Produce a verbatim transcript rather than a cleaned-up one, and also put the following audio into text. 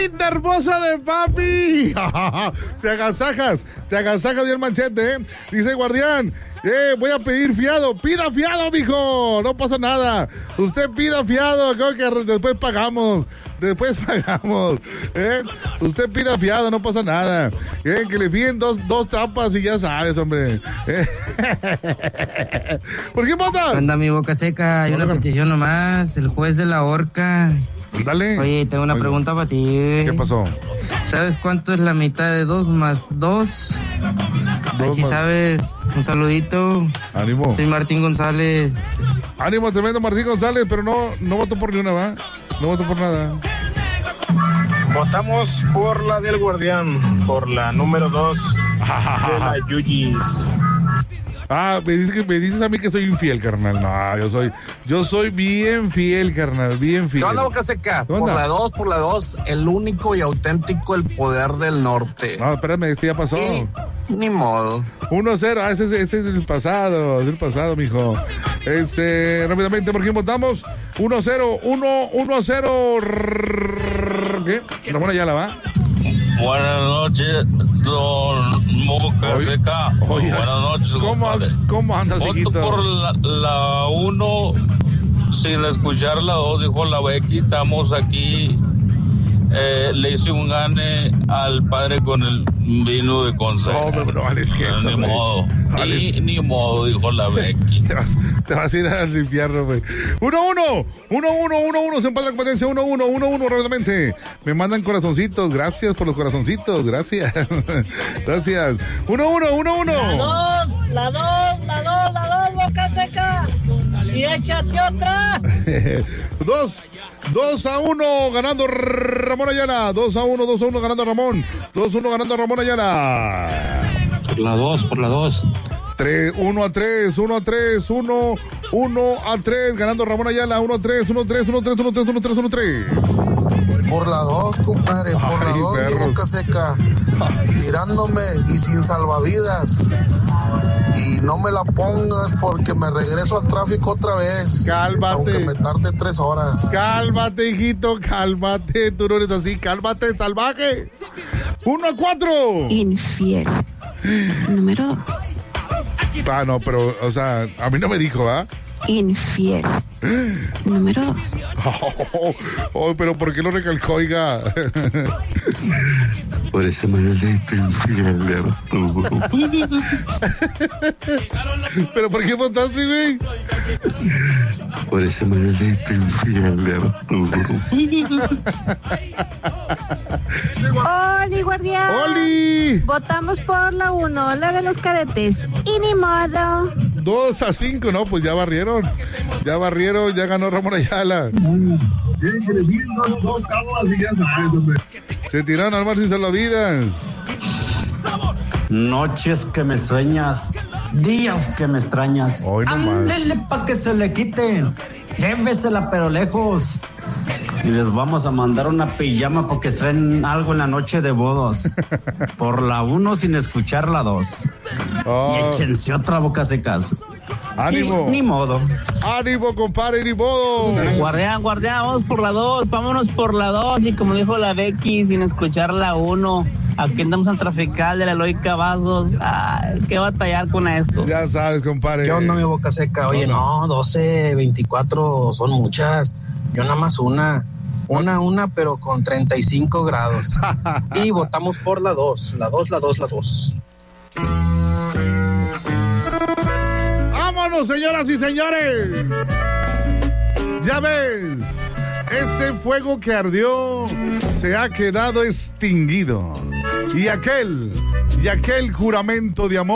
hermosa de papi. Te agasajas, te agasajas y el manchete, ¿eh? Dice Guardián, eh, voy a pedir fiado. Pida fiado, mijo. No pasa nada. Usted pida fiado, creo que después pagamos. Después pagamos, ¿eh? Usted pida fiado, no pasa nada. ¿Eh? Que le fíen dos, dos trampas y ya sabes, hombre. ¿Eh? ¿Por qué vota? Anda, mi boca seca. Hay una petición nomás. El juez de la horca. Dale. Oye, tengo una Oye. pregunta para ti. ¿Qué pasó? ¿Sabes cuánto es la mitad de dos más dos? Dos Si más- sabes, un saludito. Ánimo. Soy Martín González. Ánimo, tremendo Martín González, pero no, no voto por ni una, ¿va? No voto por nada. Votamos por la del Guardián, por la número dos de la Yuyis. Ah, me dices, que, me dices a mí que soy infiel, carnal. No, yo soy, yo soy bien fiel, carnal, bien fiel. ¿Qué onda, boca seca? ¿Qué Por onda? la dos, por la dos, el único y auténtico, el poder del norte. No, espérame, este ya pasó. Y ni modo. uno cero, ah, ese, es- ese es el pasado, es el pasado, mijo. Este, rápidamente, ¿por quién votamos? uno cero, uno cero. ¿Qué? Ramón Ayala, ¿va? Buenas noches, don Boca Oye, Seca. oye, Buenas noches, ¿Cómo, compadre. ¿Cómo andas, Voto hijito? por la, la uno sin escuchar la dos, dijo la Becky. Estamos aquí. Eh, le hice un gane al padre con el vino de consejo. No, hombre, no vales que eso, Ni güey. modo. Vales. Ni, ni modo, dijo la Becky. Te vas, te vas a ir al infierno, güey. uno uno, uno uno, uno uno, se empata la competencia, uno uno, uno uno, rápidamente. Me mandan corazoncitos, gracias por los corazoncitos, gracias. Gracias. uno uno, uno uno. La dos, la dos, la dos, la dos, boca seca. Y échate otra. Dos, dos a uno, ganando Ramón Ayala. Dos a uno, dos a uno, ganando Ramón. Dos a uno, ganando Ramón Ayala. Por la dos, por la dos. Tres, uno a tres, uno a tres, uno, uno a tres, ganando Ramón Ayala. Uno a tres, uno a tres, uno a tres, uno a tres, uno a tres, uno a tres. Por la dos, compadre, por Ay, la dos, mi perros. boca seca, tirándome y sin salvavidas. Y no me la pongas porque me regreso al tráfico otra vez. Cálmate. Aunque me tarde tres horas. Cálmate, hijito, cálmate. Tú no eres así, cálmate, salvaje. Uno a cuatro. Infiel. Número dos. Ah, no, pero, o sea, a mí no me dijo, ¿ah? Infiel. Número dos. Oh, oh, pero ¿por qué lo recalcó, oiga? Por ese maldito infiel, Arturo. ¿Pero por qué votaste, güey? Por ese maldito infiel, Arturo. ¡Oli, guardián! ¡Oli! Votamos por la uno, la de los cadetes. Y ni modo. Dos a cinco, no, pues ya barrieron. Ya barrieron, ya ganó Ramón Ayala. Se tiraron al mar sin salvavidas. Noches que me sueñas, días que me extrañas. Hoy no más. Ándele pa' que se le quite. Llévesela pero lejos. Y les vamos a mandar una pijama porque traen algo en la noche de bodas. Por la uno sin escuchar la dos. Oh. Y échense otra, boca secas. ánimo. Ni, ni modo. Ánimo, compadre, ni modo. Guardián, guardián, vamos por la dos, vámonos por la dos. Y como dijo la Becky, sin escuchar la uno. Aquí andamos en trafical de la Eloy Cavazos. Ay, qué batallar con esto. Ya sabes, compadre. Yo no, mi boca seca. Oye, no, doce, veinticuatro son muchas. Yo nada más una. Una, una, pero con treinta y cinco grados. Y votamos por la dos. La dos, la dos, la dos. ¡Vámonos, señoras y señores! Ya ves, ese fuego que ardió se ha quedado extinguido. Y aquel, y aquel juramento de amor